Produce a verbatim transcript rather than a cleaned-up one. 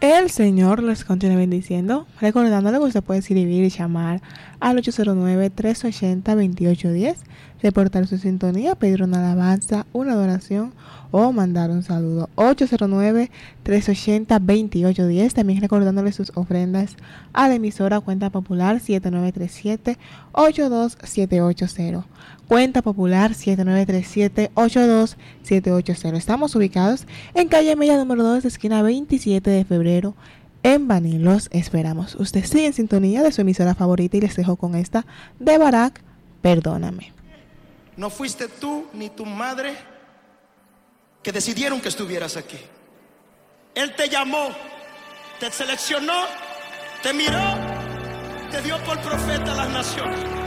El Señor les continúe bendiciendo, recordándole que usted puede escribir y llamar al ocho cero nueve, tres ocho cero, dos ocho uno cero, reportar su sintonía, pedir una alabanza, una adoración o mandar un saludo. ocho cero nueve, tres ocho cero, dos ocho uno cero. También recordándole sus ofrendas a la emisora Cuenta Popular siete nueve tres siete, ocho dos siete ocho cero. Cuenta Popular siete nueve tres siete, ocho dos siete ocho cero. Estamos ubicados en calle Mella número dos, esquina veintisiete de febrero, en Baní. Los esperamos. Usted sigue en sintonía de su emisora favorita y les dejo con esta de Barak, Perdóname. No fuiste tú ni tu madre que decidieron que estuvieras aquí. Él te llamó, te seleccionó, te miró, te dio por profeta a las naciones.